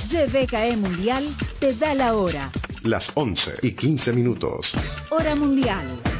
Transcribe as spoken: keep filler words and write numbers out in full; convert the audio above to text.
D B K E Mundial te da la hora. Las once y quince minutos. Hora mundial.